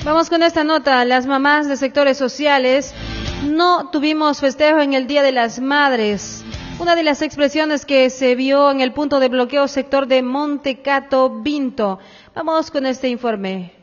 Vamos con esta nota. Las mamás de sectores sociales no tuvimos festejo en el Día de las Madres. Una de las expresiones que se vio en el punto de bloqueo sector de Montecato Vinto. Vamos con este informe.